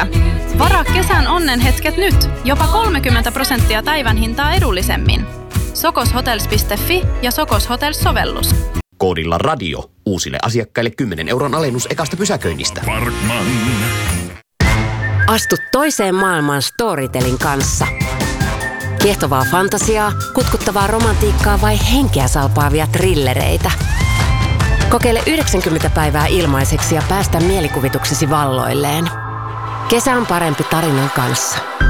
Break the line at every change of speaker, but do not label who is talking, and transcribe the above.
Niinpä. Varaa kesän onnenhetket nyt. Jopa 30% päivän hintaa edullisemmin. Sokoshotels.fi ja Sokos Hotels-sovellus.
Koodilla radio uusille asiakkaille 10 € alennus ekasta pysäköinnistä.
Parkman.
Astu toiseen maailmaan Storytelin kanssa. Kiehtovaa fantasiaa, kutkuttavaa romantiikkaa vai henkeä salpaavia trillereitä. Kokeile 90 päivää ilmaiseksi ja päästä mielikuvituksesi valloilleen. Kesä on parempi tarinan kanssa.